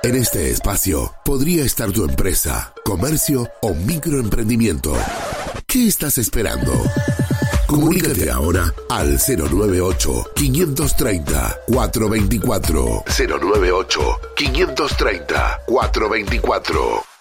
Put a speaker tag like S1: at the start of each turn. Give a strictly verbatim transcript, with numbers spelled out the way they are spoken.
S1: En este espacio podría estar tu empresa, comercio o microemprendimiento. ¿Qué estás esperando? Comunícate ahora al cero nueve ocho, cinco tres cero, cuatro dos cuatro. cero nueve ocho, cinco tres cero, cuatro dos cuatro.